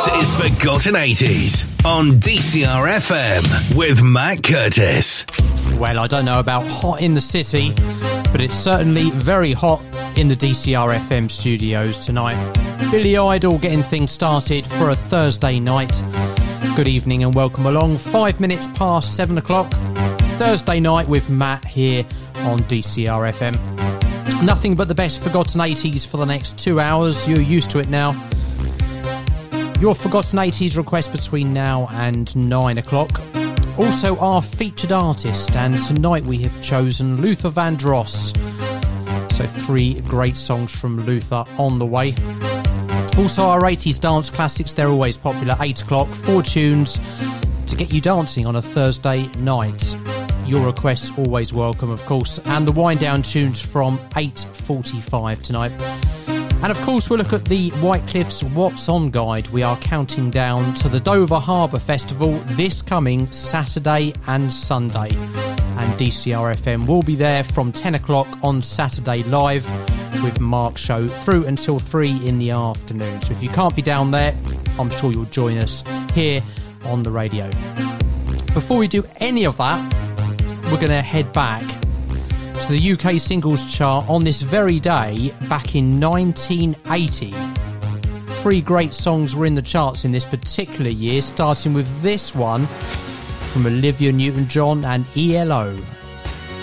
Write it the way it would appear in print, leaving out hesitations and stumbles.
is Forgotten 80s on DCR FM with Matt Curtis. Well, I don't know about hot in the city, but it's certainly very hot in the DCR FM studios tonight. Billy Idol getting things started for a Thursday night. Good evening and welcome along. 5 minutes past 7 o'clock. Thursday night with Matt here on DCR FM. Nothing but the best Forgotten 80s for the next 2 hours. You're used to it now. Your Forgotten 80s request between now and 9 o'clock. Also our featured artist, and tonight we have chosen Luther Vandross. So 3 great songs from Luther on the way. Also our 80s dance classics, they're always popular. 8 o'clock, 4 tunes to get you dancing on a Thursday night. Your requests always welcome, of course, and the wind down tunes from 8:45 tonight. And of course we'll look at the White Cliffs What's On guide. We are counting down to the Dover Harbour Festival this coming Saturday and Sunday, and DCR FM will be there from 10 o'clock on Saturday live with Mark's show through until 3 in the afternoon. So if you can't be down there, I'm sure you'll join us here on the radio. Before we do any of that, we're going to head back to the UK singles chart on this very day back in 1980. 3 great songs were in the charts in this particular year, starting with this one from Olivia Newton-John and ELO.